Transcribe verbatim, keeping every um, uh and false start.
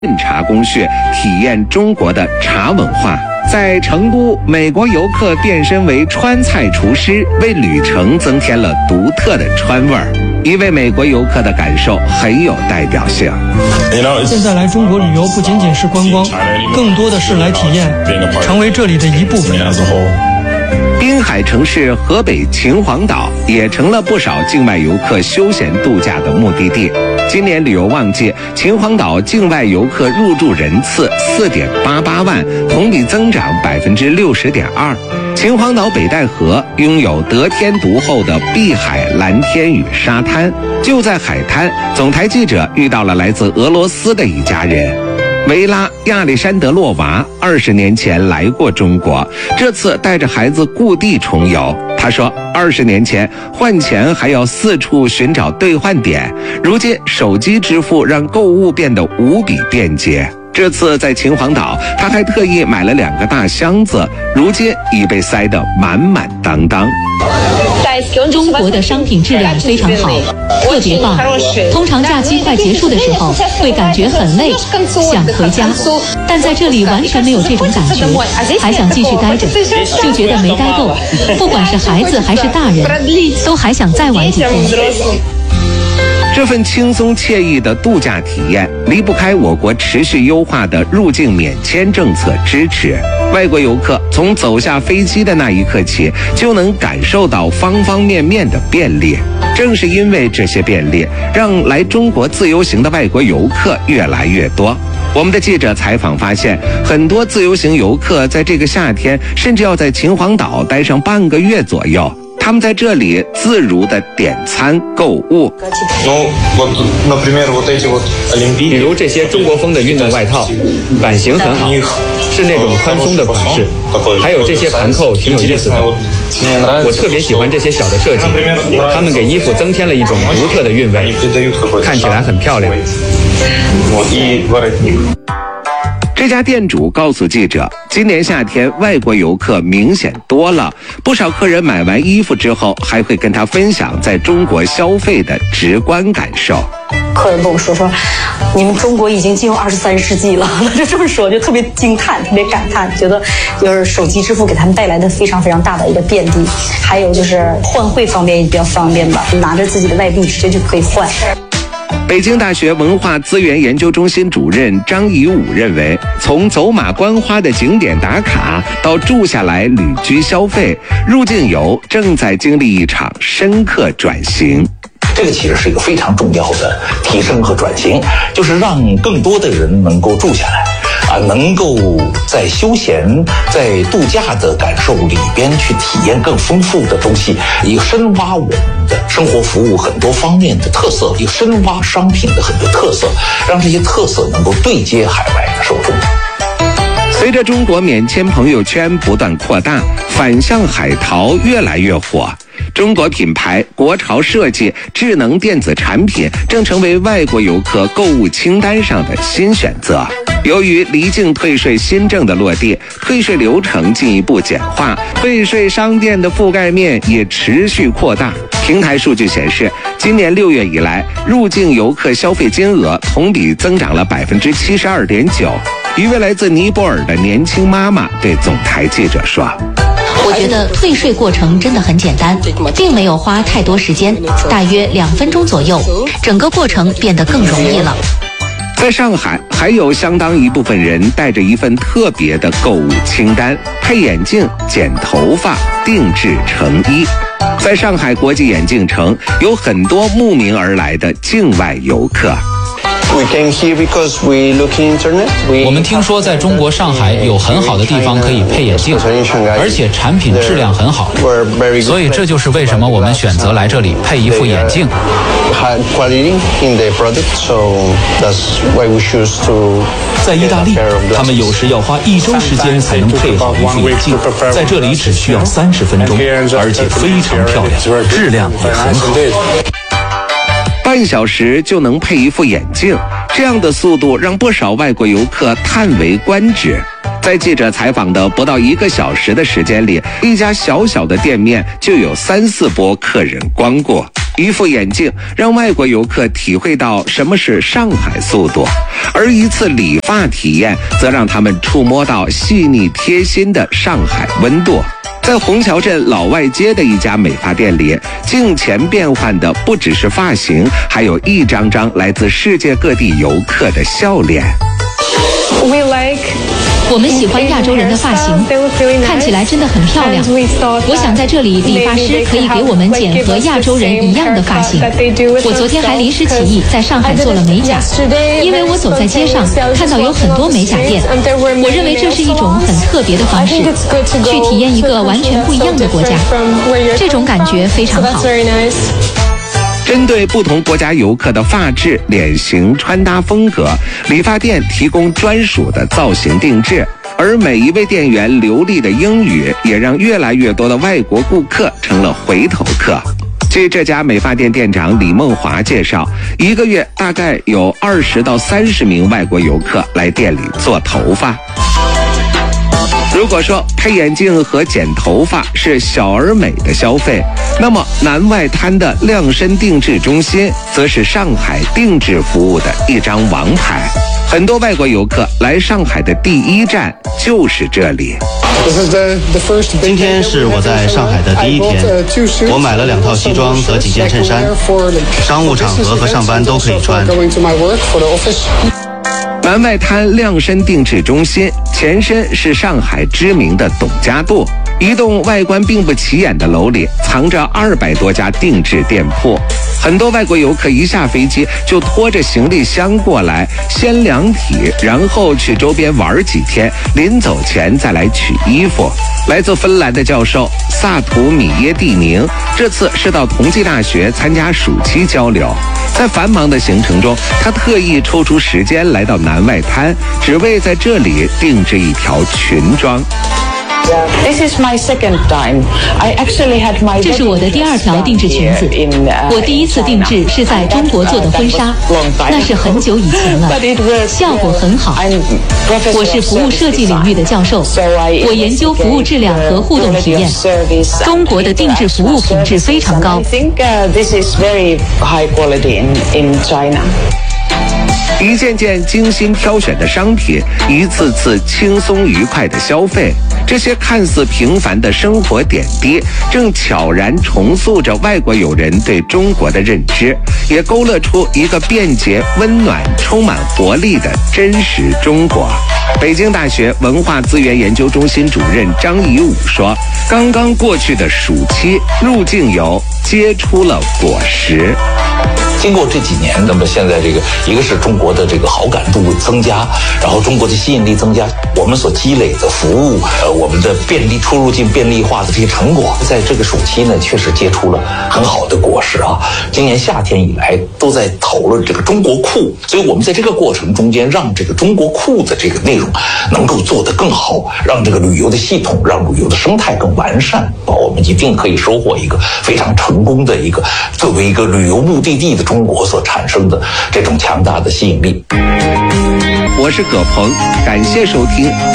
饮茶工序，体验中国的茶文化。在成都，美国游客变身为川菜厨师，为旅程增添了独特的川味儿。一位美国游客的感受很有代表性。 现在来中国旅游不仅仅是观光，更多的是来体验，成为这里的一部分。 滨海城市河北秦皇岛也成了不少境外游客休闲度假的目的地。今年旅游旺季，秦皇岛境外游客入住人次四点八八万，同比增长百分之六十点二。秦皇岛北戴河拥有得天独厚的碧海蓝天与沙滩。就在海滩，总台记者遇到了来自俄罗斯的一家人。维拉·亚历山德洛娃二十年前来过中国，这次带着孩子故地重游。他说，二十年前换钱还要四处寻找兑换点，如今手机支付让购物变得无比便捷。这次在秦皇岛，他还特意买了两个大箱子，如今已被塞得满满当当。 中国的商品质量非常好，特别棒。通常假期快结束的时候，会感觉很累，想回家，但在这里完全没有这种感觉，还想继续待着，就觉得没待够。不管是孩子还是大人，都还想再玩几天。 这份轻松惬意的度假体验离不开我国持续优化的入境免签政策支持。外国游客从走下飞机的那一刻起，就能感受到方方面面的便利。正是因为这些便利，让来中国自由行的外国游客越来越多。我们的记者采访发现，很多自由行游客在这个夏天甚至要在秦皇岛待上半个月左右。他们在这里自如地点餐购物。 比如这些中国风的运动外套，版型很好，是那种宽松的款式，还有这些盘扣挺有意思的。我特别喜欢这些小的设计，他们给衣服增添了一种独特的韵味，看起来很漂亮。 这家店主告诉记者，今年夏天外国游客明显多了，不少客人买完衣服之后，还会跟他分享在中国消费的直观感受。 客人跟我说说，你们中国已经进入二十三世纪了，他就这么说，就特别惊叹，特别感叹，觉得就是手机支付给他们带来的非常非常大的一个便利，还有就是换汇方面也比较方便吧，拿着自己的外币直接就可以换。 北京大学文化资源研究中心主任张怡武认为，从走马观花的景点打卡到住下来旅居消费，入境游正在经历一场深刻转型。 这个其实是一个非常重要的提升和转型，就是让更多的人能够住下来，啊，能够在休闲、在度假的感受里边去体验更丰富的东西，以深挖我们的生活服务很多方面的特色，以深挖商品的很多特色，让这些特色能够对接海外的受众。 随着中国免签朋友圈不断扩大，反向海淘越来越火。中国品牌、国潮设计、智能电子产品正成为外国游客购物清单上的新选择。由于离境退税新政的落地，退税流程进一步简化，退税商店的覆盖面也持续扩大。平台数据显示，今年六月以来，入境游客消费金额同比增长了百分之七十二点九。一位来自尼泊尔的年轻妈妈对总台记者说， 我觉得退税过程真的很简单，并没有花太多时间，大约两分钟左右，整个过程变得更容易了。 在上海，还有相当一部分人带着一份特别的购物清单：配眼镜、剪头发、定制成衣。在上海国际眼镜城，有很多慕名而来的境外游客。 我们听说在中国上海有很好的地方可以配眼镜，而且产品质量很好，所以这就是为什么我们选择来这里配一副眼镜。 在意大利，他们有时要花一周时间才能配好一副眼镜，在这里只需要三十分钟，而且非常漂亮，质量也很好。 半小时就能配一副眼镜，这样的速度让不少外国游客叹为观止。在记者采访的不到一个小时的时间里，一家小小的店面就有三四波客人光顾。 一副眼镜让外国游客体会到什么是上海速度，而一次理发体验则让他们触摸到细腻贴心的上海温度。在虹桥镇老外街的一家美发店里，镜前变换的不只是发型，还有一张张来自世界各地游客的笑脸。 我们喜欢亚洲人的发型，看起来真的很漂亮。我想在这里，理发师可以给我们剪和亚洲人一样的发型。我昨天还临时起意在上海做了美甲，因为我走在街上看到有很多美甲店，我认为这是一种很特别的方式，去体验一个完全不一样的国家，这种感觉非常好。 针对不同国家游客的发质、脸型、穿搭风格，理发店提供专属的造型定制，而每一位店员流利的英语也让越来越多的外国顾客成了回头客。据这家美发店店长李梦华介绍，一个月大概有二十到三十名外国游客来店里做头发。如果说配眼镜和剪头发是小而美的消费，那么南外滩的量身定制中心则是上海定制服务的一张王牌。很多外国游客来上海的第一站就是这里。 今天是我在上海的第一天，我买了两套西装和几件衬衫，商务场合和上班都可以穿。 南外滩量身定制中心前身是上海知名的董家渡，一栋外观并不起眼的楼里藏着二百多家定制店铺。很多外国游客一下飞机就拖着行李箱过来，先量体，然后去周边玩几天，临走前再来取衣服。来自芬兰的教授萨图米耶蒂宁这次是到同济大学参加暑期交流，在繁忙的行程中，他特意抽出时间来到南外滩，只为在这里定制一条裙装。 这是我的第二条定制裙子，我第一次定制是在中国做的婚纱，那是很久以前了，效果很好。我是服务设计领域的教授，我研究服务质量和互动体验。中国的定制服务品质非常高。 一件件精心挑选的商品，一次次轻松愉快的消费，这些看似平凡的生活点滴，正悄然重塑着外国友人对中国的认知，也勾勒出一个便捷、温暖、充满活力的真实中国。北京大学文化资源研究中心主任张怡武说，刚刚过去的暑期入境游结出了果实。 经过这几年，那么现在这个一个是中国的这个好感度增加，然后中国的吸引力增加，我们所积累的服务，呃，我们的便利出入境便利化的这些成果，在这个暑期呢，确实结出了很好的果实啊。今年夏天以来都在讨论这个中国库，所以我们在这个过程中间，让这个中国库的这个内容能够做得更好，让这个旅游的系统，让旅游的生态更完善，我们一定可以收获一个非常成功的一个作为一个旅游目的地的中国所产生的这种强大的吸引力。 我是葛鹏，感谢收听。